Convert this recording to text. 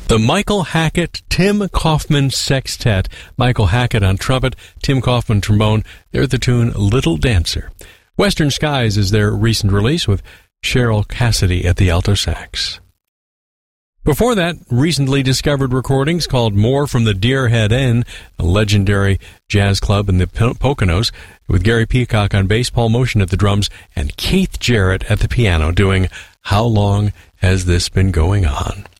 The Michael Hackett-Tim Kaufman Sextet. Michael Hackett on trumpet, Tim Kaufman trombone. They're the tune Little Dancer. Western Skies is their recent release with Cheryl Cassidy at the alto sax. Before that, recently discovered recordings called More from the Deerhead Inn, a legendary jazz club in the Poconos, with Gary Peacock on bass, Paul Motion at the drums, and Keith Jarrett at the piano doing How Long Has This Been Going On?